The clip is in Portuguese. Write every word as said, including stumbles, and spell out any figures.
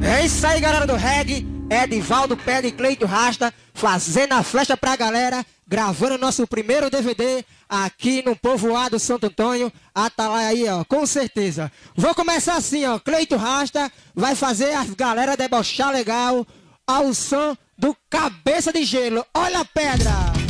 É isso aí, galera do reggae. Edivaldo Pé e Cleito Rasta fazendo a flecha pra galera, gravando nosso primeiro D V D aqui no povoado Santo Antônio. Atalaia aí, ó, com certeza. Vou começar assim, ó. Cleito Rasta vai fazer a galera debochar legal ao som do Cabeça de Gelo. Olha a pedra!